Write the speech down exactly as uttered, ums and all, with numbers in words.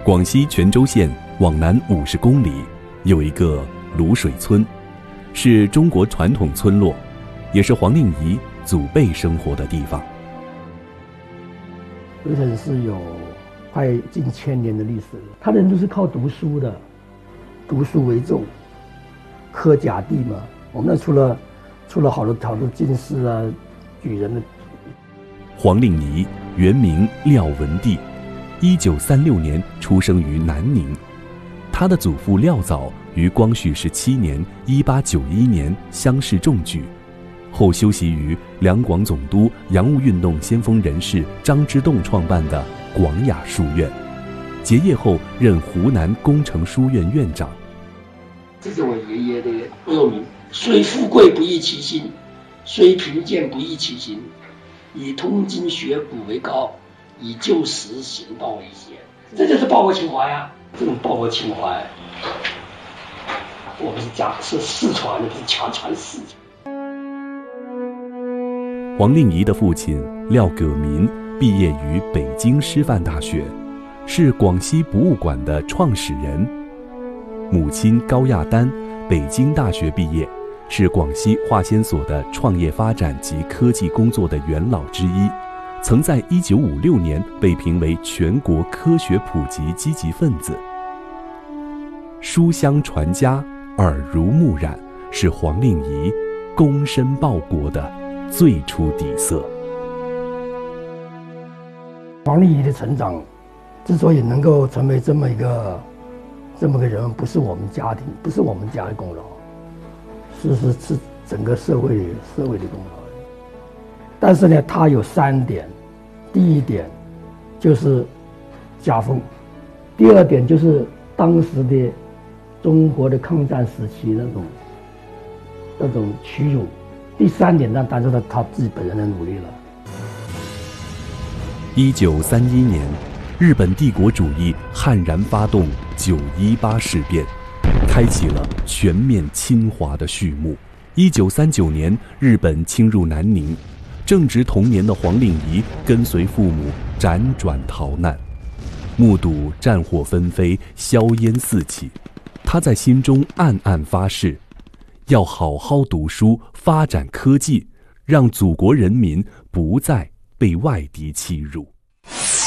广西全州县往南五十公里有一个卤水村，是中国传统村落，也是黄令仪祖辈生活的地方。 潍城是有快近千年的历史，他人都是靠读书的，读书为重，科甲第嘛。我们那出了出了好多好多进士啊、举人的。 黄令仪原名廖文帝，一九三六年出生于南宁。他的祖父廖藻于光绪十七年（一八九一年）乡试中举，后修习于两广总督、洋务运动先锋人士张之洞创办的广雅书院。结业后任湖南工程书院院长。 这是我爷爷的恶名：虽富贵不易其心，虽贫贱不易其行。以通经学古为高，以旧时行道为先。这就是报国情怀啊！这种报国情怀，我们是讲是世传的，不是强传世传。 黄令仪的父亲廖葛民毕业于北京师范大学，是广西博物馆的创始人。母亲高亚丹北京大学毕业，是广西化纤所的创业发展及科技工作的元老之一，曾在一九五六年被评为全国科学普及积极分子。书香传家，耳濡目染，是黄令仪躬身报国的最初底色。 黄令仪的成长之所以能够成为这么一个这么个人，不是我们家庭，不是我们家的功劳，是是是整个社会社会的功劳。但是呢，他有三点：第一点就是家风，第二点就是当时的中国的抗战时期那种那种屈辱，第三点呢，当然是他自己本人的努力了。 一九三一年，日本帝国主义悍然发动九一八事变，开启了全面侵华的序幕。一九三九年，日本侵入南宁，正值童年的黄令仪跟随父母辗转逃难，目睹战火纷飞，硝烟四起，他在心中暗暗发誓，要好好读书，发展科技，让祖国人民不再被外敌欺辱。